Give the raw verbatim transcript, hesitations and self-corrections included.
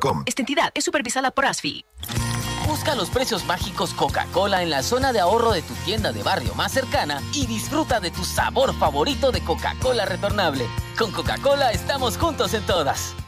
com. Esta entidad es supervisada por A S F I. Busca los precios mágicos Coca-Cola en la zona de ahorro de tu tienda de barrio más cercana y disfruta de tu sabor favorito de Coca-Cola retornable. Con Coca-Cola estamos juntos en todas.